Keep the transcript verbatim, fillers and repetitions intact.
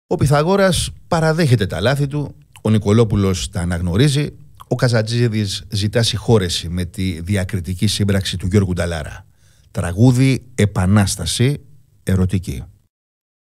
Ο Πυθαγόρας παραδέχεται τα λάθη του, ο Νικολόπουλος τα αναγνωρίζει, ο Καζατζίδης ζητά συγχώρεση με τη διακριτική σύμπραξη του Γιώργου Νταλάρα. Τραγούδι επανάσταση ερωτική.